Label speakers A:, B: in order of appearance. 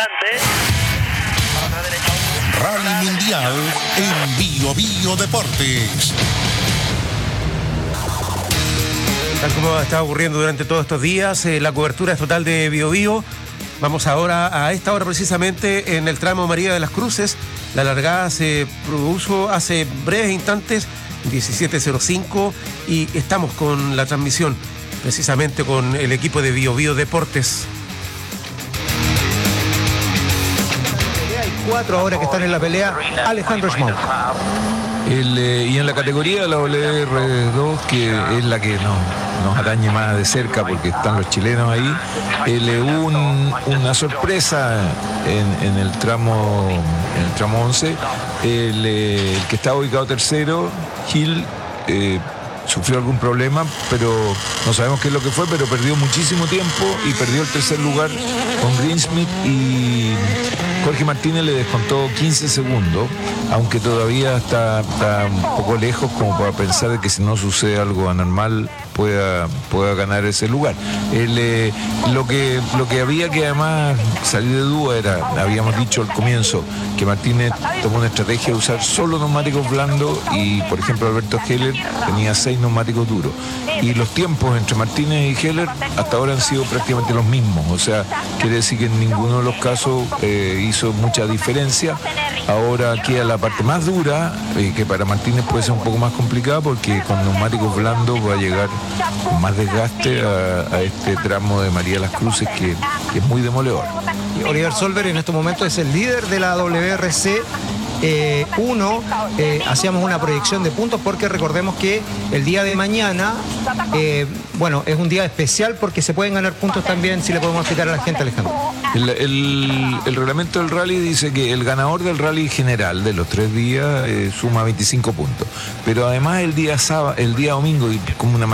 A: adelante.
B: Rally Mundial en Bio Bio Deportes.
C: Tal como está ocurriendo durante todos estos días, la cobertura es total de Bio Bio. Vamos ahora, a esta hora precisamente, en el tramo María de las Cruces. La largada se produjo hace breves instantes, 17:05, y estamos con la transmisión, precisamente con el equipo de Bio Bio Deportes.
D: Hay 4 ahora que están en la pelea. Alejandro Schmuck.
E: Y en la categoría de la WR2, que es la que nos atañe más de cerca porque están los chilenos ahí, hubo una sorpresa en el tramo 11. El que estaba ubicado tercero, Gil, sufrió algún problema, pero no sabemos qué es lo que fue, pero perdió muchísimo tiempo y perdió el tercer lugar con Greensmith, y Jorge Martínez le descontó 15 segundos, aunque todavía está un poco lejos como para pensar de que si no sucede algo anormal pueda ganar ese lugar. Lo que había que además salir de duda era, habíamos dicho al comienzo, que Martínez tomó una estrategia de usar solo neumáticos blandos, y por ejemplo Alberto Heller tenía 6 neumáticos duros, y los tiempos entre Martínez y Heller hasta ahora han sido prácticamente los mismos, o sea, quiere decir que en ninguno de los casos hizo mucha diferencia. Ahora queda la parte más dura, que para Martínez puede ser un poco más complicada, porque con neumáticos blandos va a llegar con más desgaste a este tramo de María de las Cruces, que es muy demoledor.
D: Oliver Solberg en estos momentos es el líder de la WRC 1. Hacíamos una proyección de puntos porque recordemos que el día de mañana, es un día especial porque se pueden ganar puntos también, si le podemos explicar a la gente, Alejandro.
E: El reglamento del rally dice que el ganador del rally general de los 3 días suma 25 puntos, pero además el día domingo, y como una